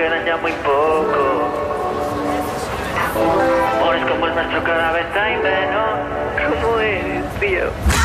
quedan ya muy poco. Amores como el nuestro cada vez hay menos. ¿Cómo eres, tío?